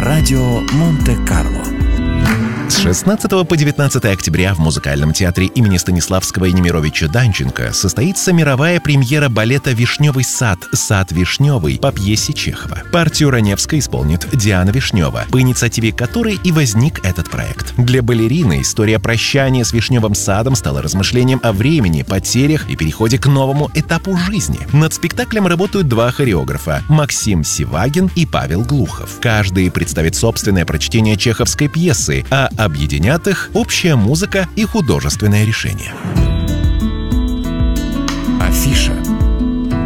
радио Монте-Карло. С 16 по 19 октября в музыкальном театре имени Станиславского и Немировича Данченко состоится мировая премьера балета «Вишневый сад. Сад вишневый» по пьесе Чехова. Партию Раневской исполнит Диана Вишнева, по инициативе которой и возник этот проект. Для балерины история прощания с вишневым садом стала размышлением о времени, потерях и переходе к новому этапу жизни. Над спектаклем работают два хореографа – Максим Сивагин и Павел Глухов. Каждый представит собственное прочтение чеховской пьесы, а объединят их общая музыка и художественное решение. Афиша.